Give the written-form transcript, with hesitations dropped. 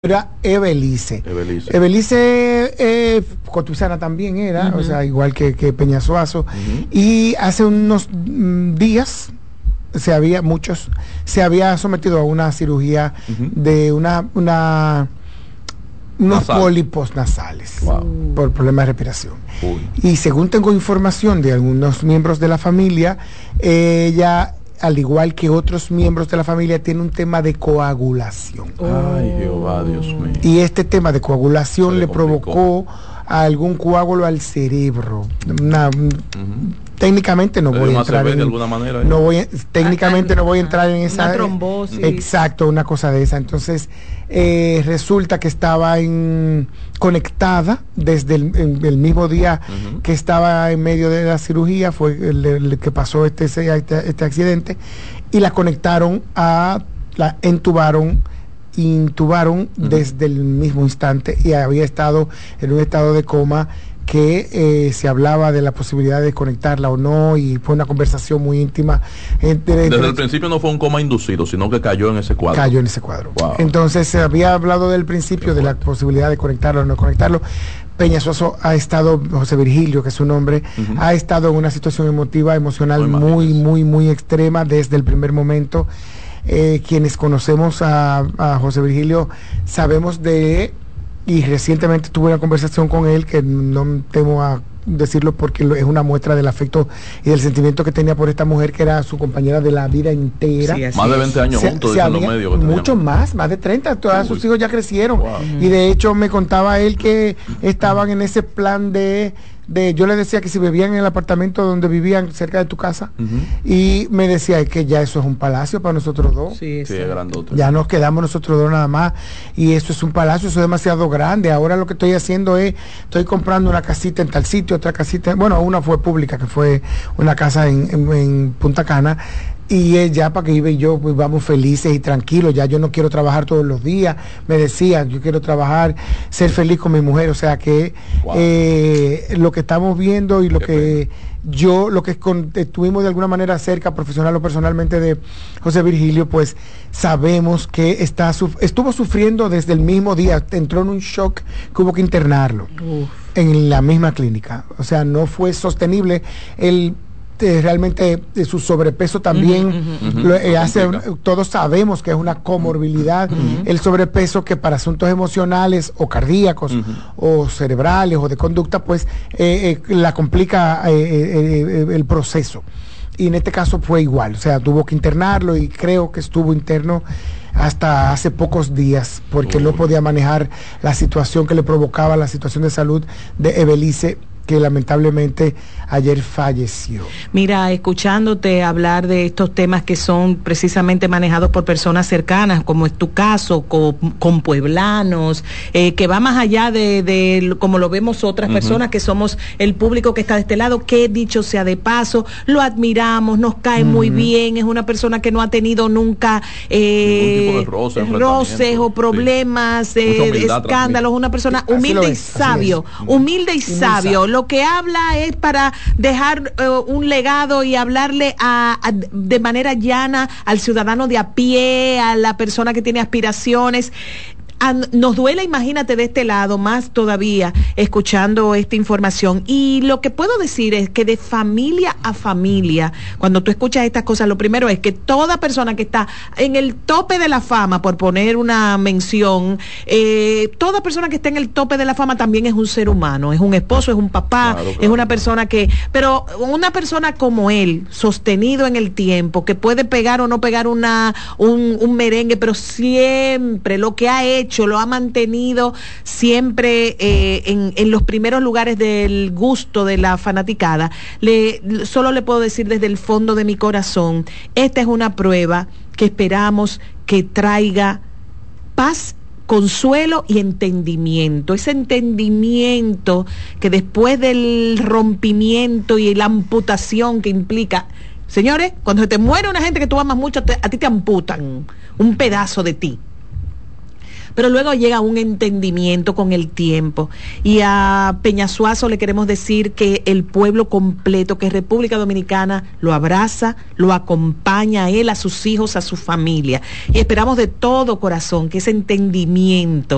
era Ebelice. Ebelice Cotuzana también era, o sea, igual que Peñasuazo. Y hace unos días se había sometido a una cirugía de unos pólipos nasales por problemas de respiración. Y según tengo información de algunos miembros de la familia, ella, al igual que otros miembros de la familia, tiene un tema de coagulación. Ay, Jehová, Dios mío. Y este tema de coagulación le provocó algún coágulo al cerebro. Técnicamente no voy a entrar en, de alguna manera, técnicamente no voy a entrar en esa trombosis. Exacto, una cosa de esa. Entonces resulta que estaba conectada desde el mismo día que estaba en medio de la cirugía, fue el que pasó este accidente, y la conectaron la intubaron desde el mismo instante, y había estado en un estado de coma que se hablaba de la posibilidad de conectarla o no, y fue una conversación muy íntima. Desde el principio no fue un coma inducido, sino que cayó en ese cuadro. Wow. Entonces se había hablado del principio de la posibilidad de conectarlo o no conectarlo. Peñasuazo ha estado, José Virgilio, que es su nombre, ha estado en una situación emocional muy extrema desde el primer momento. Quienes conocemos a José Virgilio sabemos y recientemente tuve una conversación con él que no temo a decirlo porque es una muestra del afecto y del sentimiento que tenía por esta mujer que era su compañera de la vida entera. Sí, más de 20 años juntos, dicen los medios. Mucho más de 30, todos sus hijos ya crecieron. Y de hecho me contaba él que estaban en ese plan de yo le decía que si vivían en el apartamento donde vivían cerca de tu casa, y me decía que ya eso es un palacio para nosotros dos. Sí, es grandote. Ya nos quedamos nosotros dos nada más, y eso es un palacio, eso es demasiado grande. Ahora lo que estoy haciendo estoy comprando una casita en tal sitio, otra casita, bueno, una fue pública, que fue una casa en Punta Cana, y ya para que Ibe y yo pues vamos felices y tranquilos. Ya yo no quiero trabajar todos los días, me decía, yo quiero trabajar, ser feliz con mi mujer. O sea que lo que estamos viendo y lo que estuvimos de alguna manera cerca, profesional o personalmente, de José Virgilio, pues sabemos que estuvo sufriendo desde el mismo día, entró en un shock que hubo que internarlo en la misma clínica. O sea, no fue sostenible. Realmente su sobrepeso también todos sabemos que es una comorbilidad, el sobrepeso, que para asuntos emocionales o cardíacos o cerebrales o de conducta, pues la complica el proceso. Y en este caso fue igual, o sea, tuvo que internarlo, y creo que estuvo interno hasta hace pocos días porque no podía manejar la situación que le provocaba la situación de salud de Ebelice, que lamentablemente ayer falleció. Mira, escuchándote hablar de estos temas que son precisamente manejados por personas cercanas, como es tu caso, con pueblanos, que va más allá de como lo vemos otras personas que somos el público que está de este lado, que dicho sea de paso, lo admiramos, nos cae muy bien, es una persona que no ha tenido nunca ningún tipo de roces o problemas, escándalos, una persona humilde y sabio, lo que habla es para dejar un legado y hablarle de manera llana al ciudadano de a pie, a la persona que tiene aspiraciones. Nos duele, imagínate, de este lado, más todavía, escuchando esta información. Y lo que puedo decir es que de familia a familia, cuando tú escuchas estas cosas, lo primero es que toda persona que está en el tope de la fama, por poner una mención, toda persona que está en el tope de la fama también es un ser humano, es un esposo, es un papá, es una persona pero una persona como él, sostenido en el tiempo, que puede pegar o no pegar un merengue, pero siempre lo que ha hecho, lo ha mantenido siempre en los primeros lugares del gusto de la fanaticada. Solo le puedo decir desde el fondo de mi corazón, esta es una prueba que esperamos que traiga paz, consuelo y entendimiento. Ese entendimiento que después del rompimiento y la amputación que implica, señores, cuando se te muere una gente que tú amas mucho, a ti te amputan un pedazo de ti. pero luego llega un entendimiento con el tiempo. Y a Peñasuazo le queremos decir que el pueblo completo, que República Dominicana lo abraza, lo acompaña a él, a sus hijos, a su familia. Y esperamos de todo corazón que ese entendimiento